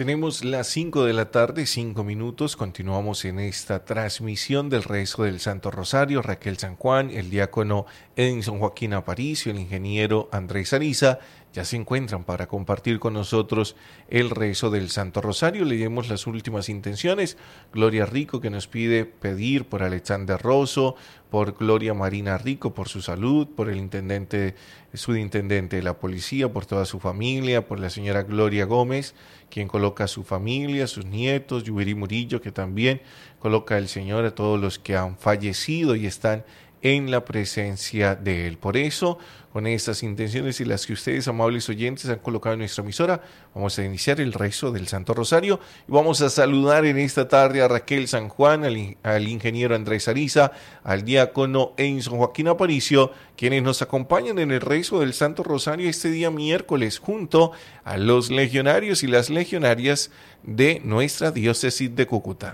Tenemos las 5 de la tarde, 5 minutos. Continuamos en esta transmisión del rezo del Santo Rosario. Raquel San Juan, el diácono Edinson Joaquín Aparicio, el ingeniero Andrés Ariza, ya se encuentran para compartir con nosotros el rezo del Santo Rosario. Leemos las últimas intenciones. Gloria Rico, que nos pide pedir por Alexander Rosso, por Gloria Marina Rico, por su salud, por el subintendente de la policía, por toda su familia, por la señora Gloria Gómez, quien coloca a su familia, sus nietos, Yubiri Murillo, que también coloca el Señor a todos los que han fallecido y están en la presencia de Él. Por eso, con estas intenciones y las que ustedes, amables oyentes, han colocado en nuestra emisora, vamos a iniciar el rezo del Santo Rosario y vamos a saludar en esta tarde a Raquel San Juan, al ingeniero Andrés Ariza, al diácono Edinson Joaquín Aparicio, quienes nos acompañan en el rezo del Santo Rosario este día miércoles, junto a los legionarios y las legionarias de nuestra diócesis de Cúcuta.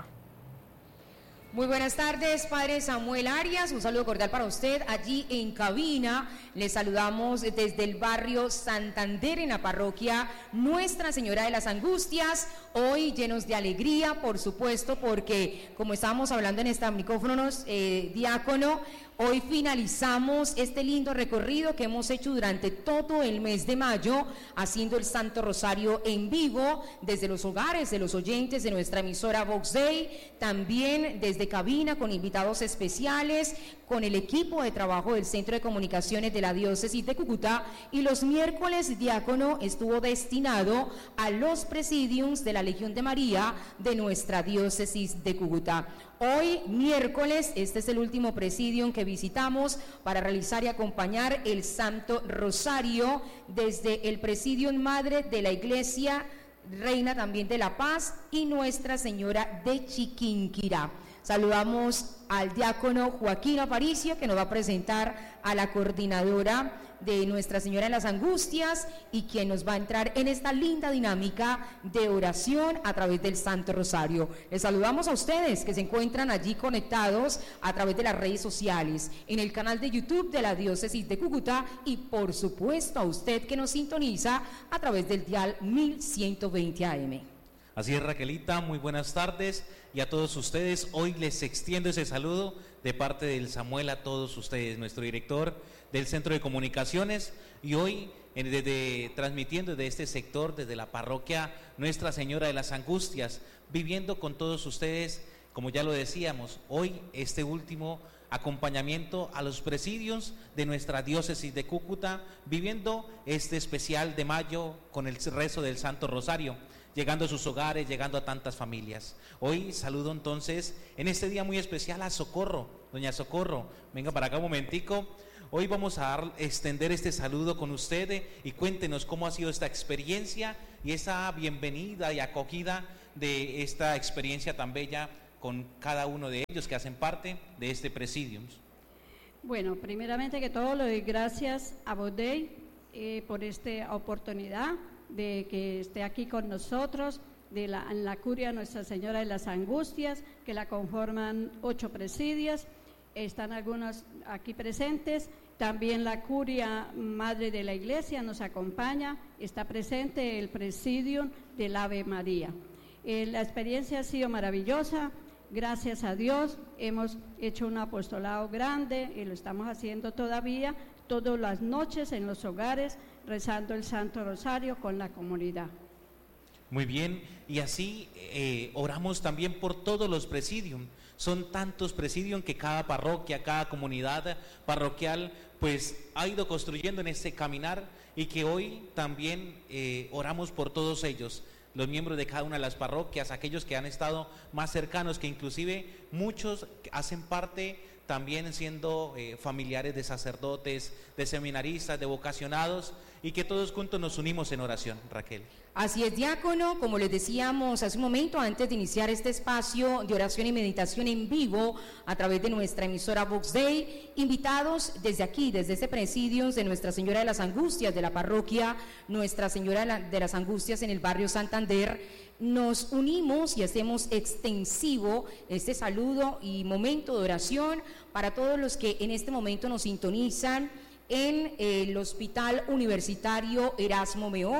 Muy buenas tardes, Padre Samuel Arias, un saludo cordial para usted allí en cabina. Les saludamos desde el barrio Santander, en la parroquia Nuestra Señora de las Angustias, hoy llenos de alegría, por supuesto, porque como estábamos hablando en esta micrófonos, diácono, hoy finalizamos este lindo recorrido que hemos hecho durante todo el mes de mayo, haciendo el Santo Rosario en vivo, desde los hogares de los oyentes de nuestra emisora Vox Day, también desde cabina con invitados especiales, con el equipo de trabajo del Centro de Comunicaciones de la Diócesis de Cúcuta, y los miércoles, diácono, estuvo destinado a los presidiums de la Legión de María de nuestra Diócesis de Cúcuta. Hoy, miércoles, este es el último presidium que visitamos para realizar y acompañar el Santo Rosario desde el Presidium Madre de la Iglesia Reina también de la Paz y Nuestra Señora de Chiquinquirá. Saludamos al diácono Joaquín Aparicio, que nos va a presentar a la coordinadora de Nuestra Señora de las Angustias y quien nos va a entrar en esta linda dinámica de oración a través del Santo Rosario. Les saludamos a ustedes que se encuentran allí conectados a través de las redes sociales, en el canal de YouTube de la Diócesis de Cúcuta y por supuesto a usted que nos sintoniza a través del dial 1120 AM. Así es, Raquelita, muy buenas tardes y a todos ustedes. Hoy les extiendo ese saludo de parte del Samuel a todos ustedes, nuestro director del Centro de Comunicaciones, y hoy transmitiendo desde este sector, desde la parroquia Nuestra Señora de las Angustias, viviendo con todos ustedes, como ya lo decíamos, hoy este último acompañamiento a los presidios de nuestra diócesis de Cúcuta, viviendo este especial de mayo con el rezo del Santo Rosario, llegando a sus hogares, llegando a tantas familias. Hoy saludo entonces en este día muy especial a Socorro, doña Socorro, venga para acá un momentico. Hoy vamos a extender este saludo con usted y cuéntenos cómo ha sido esta experiencia y esa bienvenida y acogida de esta experiencia tan bella con cada uno de ellos que hacen parte de este presidium. Bueno, primeramente que todo, le doy gracias a Vox Day por esta oportunidad de que esté aquí con nosotros, en la curia Nuestra Señora de las Angustias, que la conforman 8 presidios. Están algunos aquí presentes, también la curia Madre de la Iglesia nos acompaña, está presente el presidium del Ave María. La experiencia ha sido maravillosa, gracias a Dios, hemos hecho un apostolado grande y lo estamos haciendo todavía, todas las noches en los hogares, rezando el Santo Rosario con la comunidad. Muy bien, y así oramos también por todos los presidium. Son tantos presidium que cada parroquia, cada comunidad parroquial pues ha ido construyendo en este caminar, y que hoy también oramos por todos ellos, los miembros de cada una de las parroquias, aquellos que han estado más cercanos, que inclusive muchos hacen parte también siendo familiares de sacerdotes, de seminaristas, de vocacionados, y que todos juntos nos unimos en oración, Raquel. Así es, diácono, como les decíamos hace un momento, antes de iniciar este espacio de oración y meditación en vivo a través de nuestra emisora Vox Day, invitados desde aquí, desde este presidio de Nuestra Señora de las Angustias, de la parroquia Nuestra Señora de las Angustias en el barrio Santander, nos unimos y hacemos extensivo este saludo y momento de oración para todos los que en este momento nos sintonizan en el Hospital Universitario Erasmo Meós,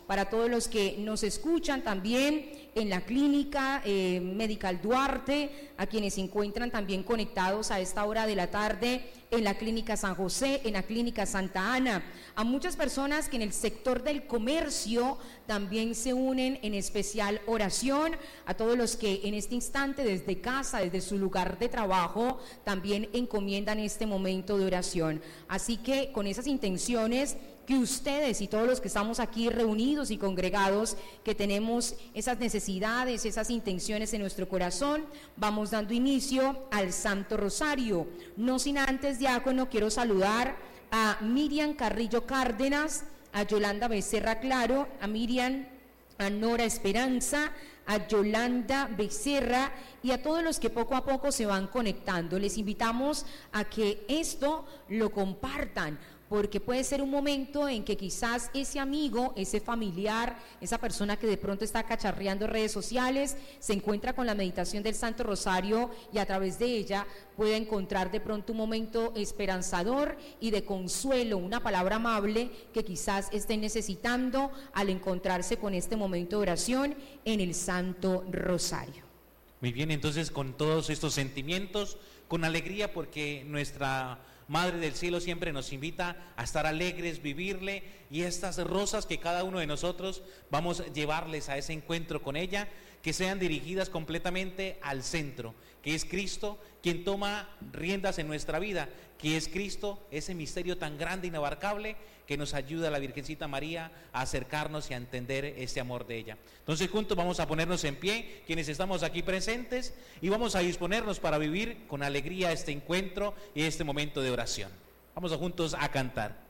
para todos los que nos escuchan también en la clínica Medical Duarte, a quienes se encuentran también conectados a esta hora de la tarde en la clínica San José, en la clínica Santa Ana, a muchas personas que en el sector del comercio también se unen, en especial oración, a todos los que en este instante desde casa, desde su lugar de trabajo, también encomiendan este momento de oración. Así que con esas intenciones, que ustedes y todos los que estamos aquí reunidos y congregados, que tenemos esas necesidades, esas intenciones en nuestro corazón, vamos dando inicio al Santo Rosario. No sin antes, diácono, quiero saludar a Miriam Carrillo Cárdenas, a Yolanda Becerra Claro, a Miriam, a Nora Esperanza, a Yolanda Becerra y a todos los que poco a poco se van conectando. Les invitamos a que esto lo compartan, porque puede ser un momento en que quizás ese amigo, ese familiar, esa persona que de pronto está cacharreando redes sociales, se encuentra con la meditación del Santo Rosario y a través de ella puede encontrar de pronto un momento esperanzador y de consuelo, una palabra amable que quizás estén necesitando al encontrarse con este momento de oración en el Santo Rosario. Muy bien, entonces con todos estos sentimientos, con alegría, porque nuestra Madre del Cielo siempre nos invita a estar alegres, vivirle, y estas rosas que cada uno de nosotros vamos a llevarles a ese encuentro con ella, que sean dirigidas completamente al centro, que es Cristo quien toma riendas en nuestra vida, que es Cristo, ese misterio tan grande, inabarcable, que nos ayuda a la Virgencita María a acercarnos y a entender este amor de ella. Entonces juntos vamos a ponernos en pie, quienes estamos aquí presentes, y vamos a disponernos para vivir con alegría este encuentro y este momento de oración. Vamos a juntos a cantar.